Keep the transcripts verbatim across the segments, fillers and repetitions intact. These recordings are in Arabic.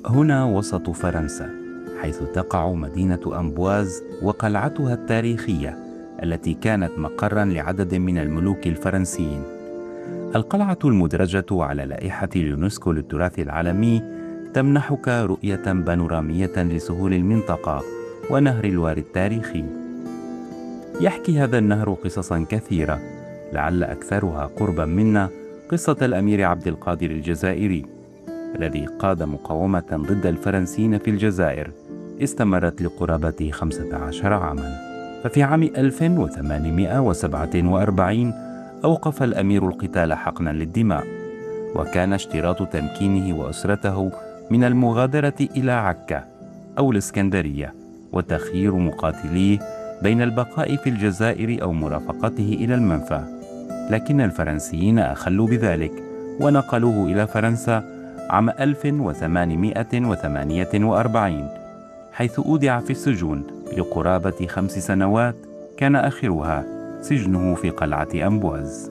هنا وسط فرنسا، حيث تقع مدينة أمبواز وقلعتها التاريخية التي كانت مقراً لعدد من الملوك الفرنسيين. القلعة المدرجة على لائحة اليونسكو للتراث العالمي تمنحك رؤية بانورامية لسهول المنطقة ونهر الوار التاريخي. يحكي هذا النهر قصصاً كثيرة، لعل أكثرها قرباً منا قصة الأمير عبد القادر الجزائري الذي قاد مقاومة ضد الفرنسيين في الجزائر استمرت لقرابة خمسة عشر عاماً. ففي عام ألف وثمانمائة وسبعة وأربعين أوقف الأمير القتال حقناً للدماء، وكان اشتراط تمكينه وأسرته من المغادرة إلى عكا أو الإسكندرية وتخيير مقاتليه بين البقاء في الجزائر أو مرافقته إلى المنفى. لكن الفرنسيين أخلوا بذلك ونقلوه إلى فرنسا عام ألف وثمانمائة وثمانية وأربعين، حيث أودع في السجون لقرابة خمس سنوات كان آخرها سجنه في قلعة أمبواز.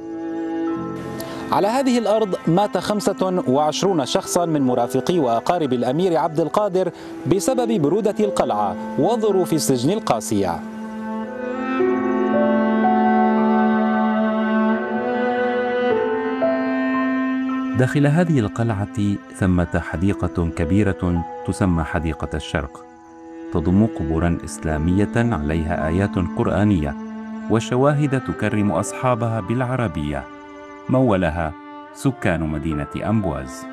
على هذه الأرض مات خمسة وعشرون شخصا من مرافقي وأقارب الأمير عبد القادر بسبب برودة القلعة وظروف السجن القاسية. داخل هذه القلعة ثمة حديقة كبيرة تسمى حديقة الشرق، تضم قبورا إسلامية عليها آيات قرآنية وشواهد تكرم أصحابها بالعربية، مولها سكان مدينة أمبواز.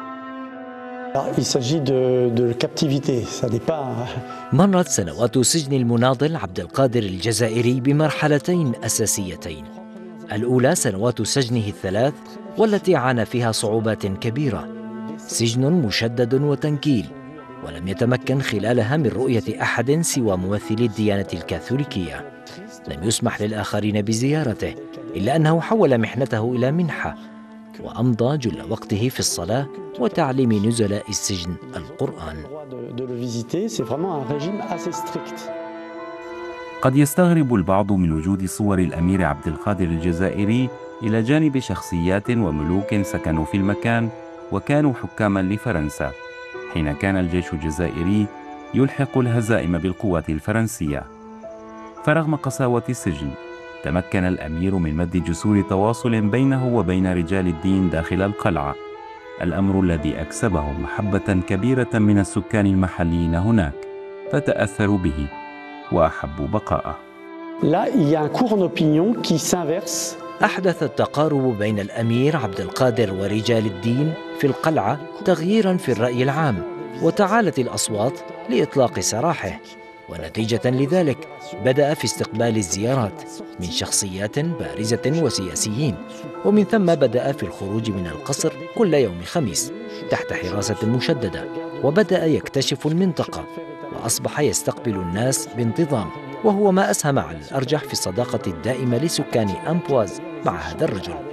مرت سنوات سجن المناضل عبد القادر الجزائري بمرحلتين أساسيتين. الأولى سنوات سجنه الثلاث والتي عانى فيها صعوبات كبيرة، سجن مشدد وتنكيل، ولم يتمكن خلالها من رؤية أحد سوى ممثلي الديانة الكاثوليكية. لم يسمح للآخرين بزيارته، إلا أنه حول محنته إلى منحة، وأمضى جل وقته في الصلاة وتعليم نزلاء السجن القرآن. قد يستغرب البعض من وجود صور الأمير عبد القادر الجزائري إلى جانب شخصيات وملوك سكنوا في المكان وكانوا حكاما لفرنسا، حين كان الجيش الجزائري يلحق الهزائم بالقوات الفرنسية. فرغم قساوة السجن، تمكن الأمير من مد جسور تواصل بينه وبين رجال الدين داخل القلعة، الأمر الذي أكسبه محبة كبيرة من السكان المحليين هناك، فتأثروا به وأحبوا بقاءه. أحدث التقارب بين الأمير عبد القادر ورجال الدين في القلعة تغييراً في الرأي العام، وتعالت الأصوات لإطلاق سراحه، ونتيجة لذلك بدأ في استقبال الزيارات من شخصيات بارزة وسياسيين، ومن ثم بدأ في الخروج من القصر كل يوم خميس تحت حراسة مشددة، وبدأ يكتشف المنطقة، وأصبح يستقبل الناس بانتظام، وهو ما أسهم على الأرجح في الصداقة الدائمة لسكان أمبواز مع هذا الرجل.